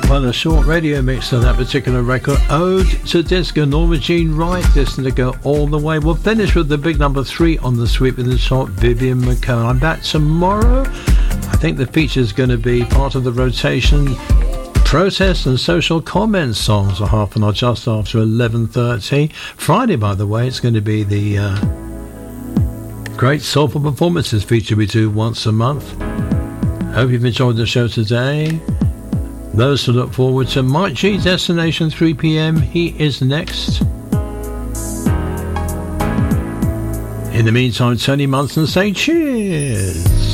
Well, a short radio mix of that particular record, Ode to Disco, Norma Jean Wright, Distant to Go All the Way. We'll finish with the big number 3 on the Sweep of the Shot, Vivian McCone. I'm back tomorrow. I think the feature's going to be part of the rotation. Protest and social comments songs are half an hour just after 11:30. Friday, by the way, it's going to be the Great Soulful Performances feature we do once a month. Hope you've enjoyed the show today. Those to look forward to, Mike G, Destination 3 p.m. He is next. In the meantime, Tony Munson say cheers.